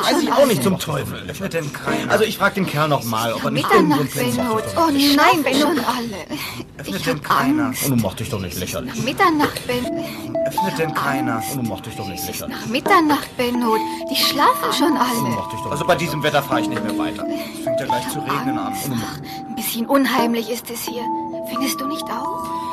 Weiß schon ich auch alle. nicht zum Teufel. Öffnet denn keiner? Also ich frag den Kerl noch mal, ob er nicht Mitternacht, Benno. Oh nein, Benno. Schon alle. Öffnet Ich denn hab keiner? Angst. Und du mach dich doch nicht lächerlich. Mitternacht, Benno. Öffnet denn keiner? Und du mach dich doch nicht lächerlich. Nach Mitternacht, Benno. Die schlafen schon Und du alle. mach dich doch Also nicht bei diesem Wetter fahre ich nicht mehr weiter. Es fängt ja gleich zu regnen an. Ein bisschen unheimlich ist es hier. Findest du nicht auch?